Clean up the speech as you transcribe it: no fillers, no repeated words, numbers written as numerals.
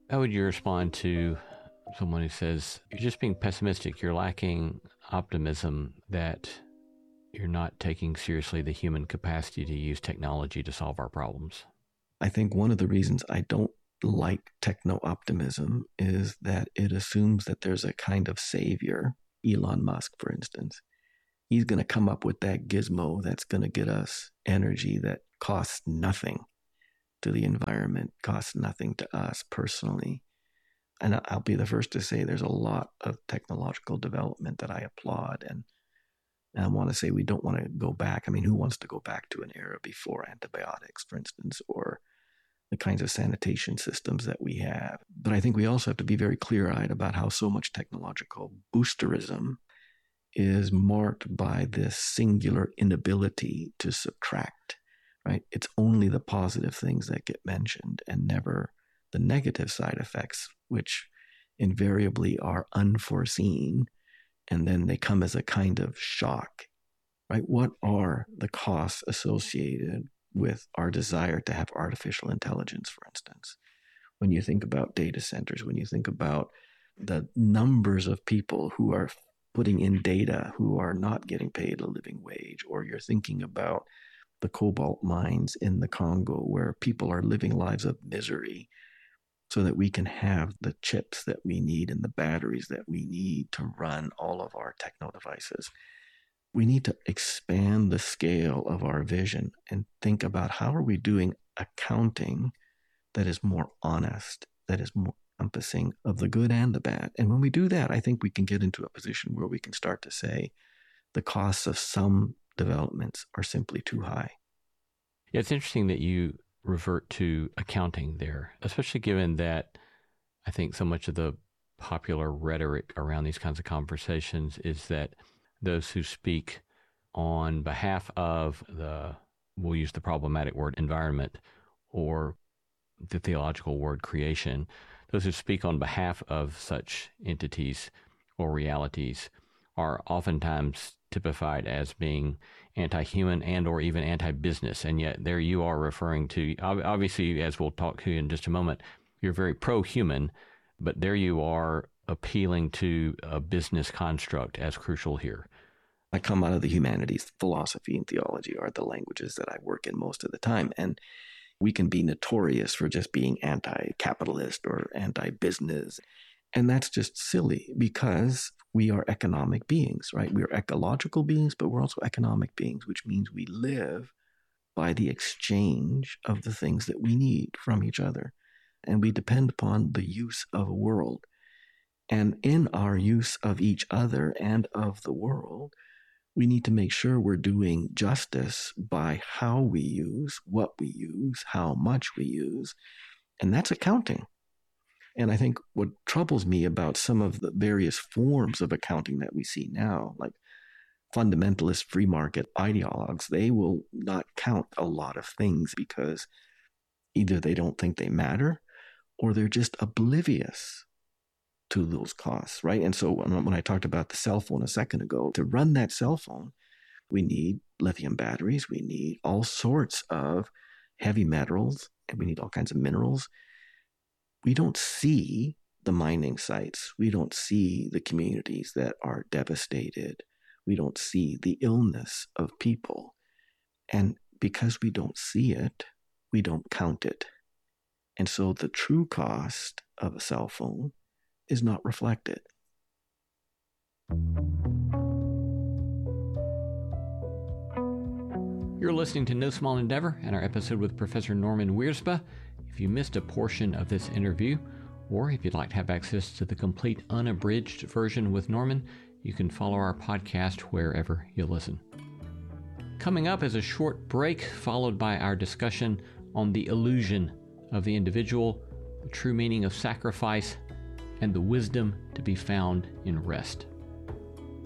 How would you respond to someone who says you're just being pessimistic, you're lacking optimism, that you're not taking seriously the human capacity to use technology to solve our problems? I think one of the reasons I don't like techno-optimism is that it assumes that there's a kind of savior, Elon Musk, for instance. He's going to come up with that gizmo that's going to get us energy that costs nothing to the environment, costs nothing to us personally. And I'll be the first to say there's a lot of technological development that I applaud. And I want to say we don't want to go back. I mean, who wants to go back to an era before antibiotics, for instance, or the kinds of sanitation systems that we have? But I think we also have to be very clear-eyed about how so much technological boosterism is marked by this singular inability to subtract, right? It's only the positive things that get mentioned and never the negative side effects, which invariably are unforeseen. And then they come as a kind of shock, right? What are the costs associated with our desire to have artificial intelligence, for instance? When you think about data centers, when you think about the numbers of people who are putting in data who are not getting paid a living wage, or you're thinking about the cobalt mines in the Congo where people are living lives of misery so that we can have the chips that we need and the batteries that we need to run all of our techno devices. We need to expand the scale of our vision and think about how are we doing accounting that is more honest, that is more encompassing of the good and the bad. And when we do that, I think we can get into a position where we can start to say the costs of some developments are simply too high. Yeah, it's interesting that you revert to accounting there, especially given that I think so much of the popular rhetoric around these kinds of conversations is that those who speak on behalf of we'll use the problematic word environment, or the theological word creation, those who speak on behalf of such entities or realities are oftentimes typified as being anti-human and or even anti-business. And yet there you are referring to, obviously, as we'll talk to you in just a moment, you're very pro-human, but there you are appealing to a business construct as crucial here. I come out of the humanities. Philosophy and theology are the languages that I work in most of the time. And we can be notorious for just being anti-capitalist or anti-business. And that's just silly because we are economic beings, right? We are ecological beings, but we're also economic beings, which means we live by the exchange of the things that we need from each other. And we depend upon the use of a world. And in our use of each other and of the world, we need to make sure we're doing justice by how we use, what we use, how much we use. And that's accounting. And I think what troubles me about some of the various forms of accounting that we see now, like fundamentalist free market ideologues, they will not count a lot of things because either they don't think they matter or they're just oblivious to those costs, right? And so when I talked about the cell phone a second ago, to run that cell phone, we need lithium batteries, we need all sorts of heavy metals, and we need all kinds of minerals. We don't see the mining sites. We don't see the communities that are devastated. We don't see the illness of people. And because we don't see it, we don't count it. And so the true cost of a cell phone is not reflected. You're listening to No Small Endeavor and our episode with Professor Norman Wiersbe. If you missed a portion of this interview, or if you'd like to have access to the complete unabridged version with Norman, you can follow our podcast wherever you listen. Coming up is a short break, followed by our discussion on the illusion of the individual, the true meaning of sacrifice, and the wisdom to be found in rest.